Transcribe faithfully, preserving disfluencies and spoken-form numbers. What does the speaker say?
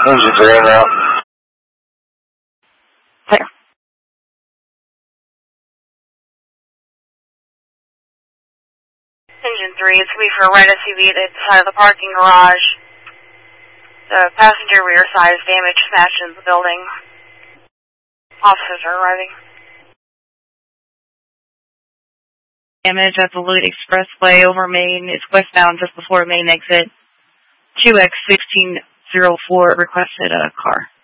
Engine three now. Clear. Engine three, it's going to be for a red S U V at the side of the parking garage. The passenger rear side is damaged, smashed into the building. Officers are arriving. Damage at the Lloyd Expressway over Main. It's westbound just before Main exit. two X sixteen oh four requested a car.